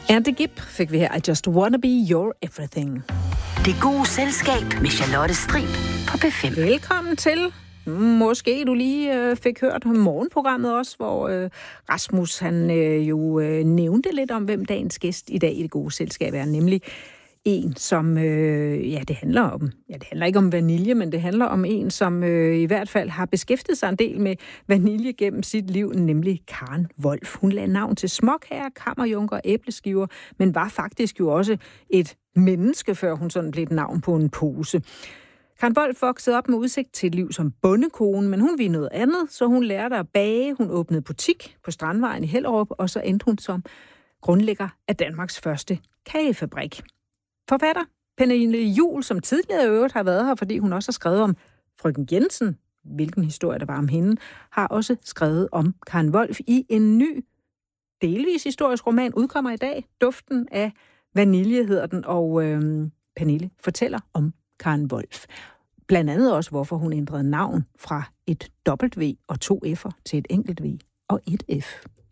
And the Gibb fik vi her. I just wanna be your everything. Det gode selskab med Charlotte Strib på P5. Velkommen til. Måske du lige fik hørt morgenprogrammet også, hvor Rasmus han nævnte lidt om, hvem dagens gæst i dag i det gode selskab er, nemlig en, som, det handler ikke om vanilje, men det handler om en, som i hvert fald har beskæftiget sig en del med vanilje gennem sit liv, nemlig Karen Wolf. Hun lagde navn til småkager, kammerjunker og æbleskiver, men var faktisk jo også et menneske, før hun sådan blev et navn på en pose. Karen Wolf voksede op med udsigt til et liv som bondekone, men hun ville noget andet, så hun lærte at bage. Hun åbnede butik på Strandvejen i Hellerup, og så endte hun som grundlægger af Danmarks første kagefabrik. Forfatter Pernille Juhl, som tidligere i øvrigt har været her, fordi hun også har skrevet om Frøken Jensen, hvilken historie der var om hende, har også skrevet om Karen Wolf i en ny, delvis historisk roman, udkommer i dag. Duften af vanilje hedder den, og Pernille fortæller om Karen Wolf. Blandt andet også, hvorfor hun ændrede navn fra et W og 2 F'er til et enkelt V og et F.